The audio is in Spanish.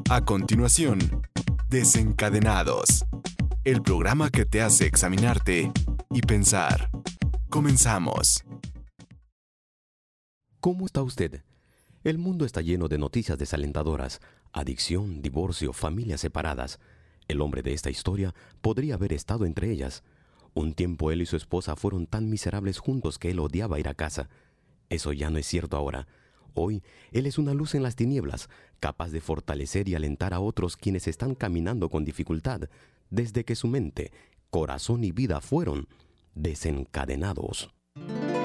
A continuación, Desencadenados, el programa que te hace examinarte y pensar. Comenzamos. ¿Cómo está usted? El mundo está lleno de noticias desalentadoras: adicción, divorcio, familias separadas. El hombre de esta historia podría haber estado entre ellas. Un tiempo él y su esposa fueron tan miserables juntos que él odiaba ir a casa. Eso ya no es cierto ahora. Hoy, él es una luz en las tinieblas, capaz de fortalecer y alentar a otros quienes están caminando con dificultad, desde que su mente, corazón y vida fueron desencadenados.